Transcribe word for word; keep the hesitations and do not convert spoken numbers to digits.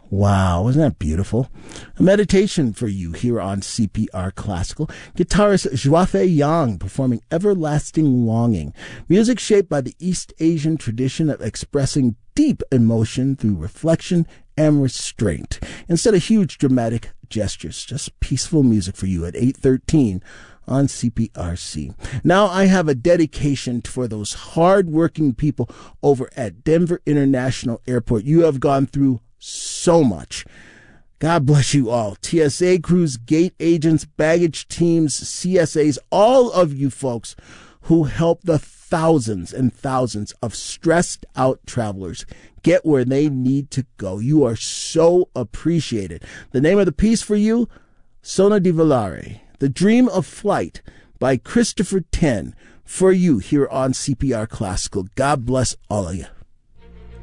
Wow, wasn't that beautiful? A meditation for you here on C P R Classical. Guitarist Zhuafei Yang performing Everlasting Longing. Music shaped by the East Asian tradition of expressing deep emotion through reflection and restraint. Instead of huge dramatic gestures, just peaceful music for you at eight thirteen on C P R C. Now I have a dedication for those hard-working people over at Denver International Airport. You have gone through so much. God bless you all. T S A crews, gate agents, baggage teams, C S As, all of you folks who help the thousands and thousands of stressed out travelers get where they need to go. You are so appreciated. The name of the piece for you, Sona di Volare, The Dream of Flight by Christopher Ten, for you here on C P R Classical. God bless all of you.